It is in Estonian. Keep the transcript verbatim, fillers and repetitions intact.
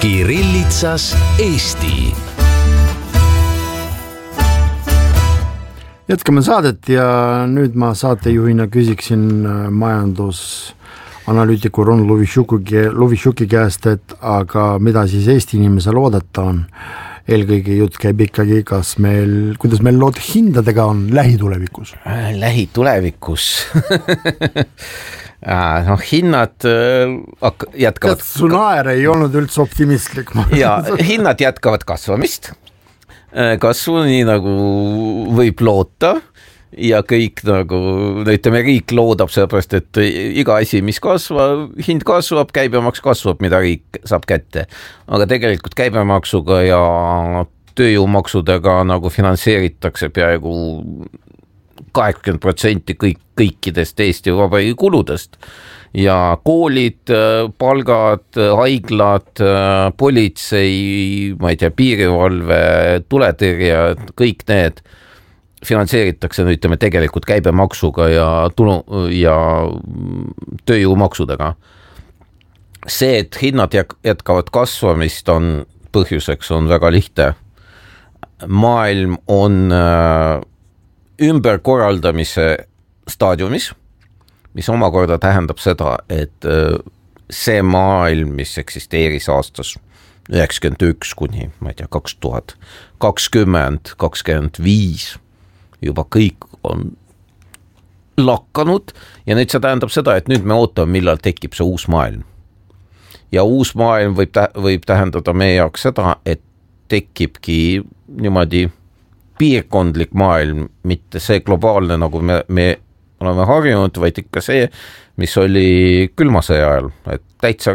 Kirillitsas Eesti. Jätkame saadet ja nüüd ma saatejuhina küsiksin majandusanalüütiku Ron Lovišuki käest, et aga mida siis Eesti inimesel oodata on? Eelkõige jutt käib ikkagi, kas meil, kuidas meil lood hindadega on lähitulevikus? Lähitulevikus? no hinnad jätkavad... Su naer ei olnud üldse optimistlik. ja, hinnad jätkavad kasvamist. Kasvu nii nagu võib loota ja kõik nagu, ütleme, riik loodab sellepärast, et iga asi, mis kasvab, hind kasvab, käibemaks kasvab, mida riik saab kätte. Aga tegelikult käibemaksuga ja tööjõumaksudega nagu finantseeritakse peaaegu kaheksakümmend protsenti kõik, kõikidest Eesti Vabariigi kuludest. Ja koolid, palgad, haiglad, politsei, ma ei tea, piirivalve, tuletõrje, kõik need finantseeritakse, ütleme, tegelikult käibemaksuga ja, tulu, ja tööjõumaksudega. See, et hinnad jätkavad kasvamist, on põhjuseks on väga lihtne. Maailm on ümberkorraldamise staadiumis, mis omakorda tähendab seda, et see maailm, mis eksisteeris aastas üheksakümmend üks kuni, ma ei tea, kaks tuhat kakskümmend, kakskümmend viis, juba kõik on lakanud ja nüüd see tähendab seda, et nüüd me ootame, millal tekib see uus maailm. Ja uus maailm võib, tä- võib tähendada meie jaoks seda, et tekibki niimoodi piirkondlik maailm, mitte see globaalne, nagu me, me oleme harjunud, vaid ikka see, mis oli külma sõja ajal, et täitsa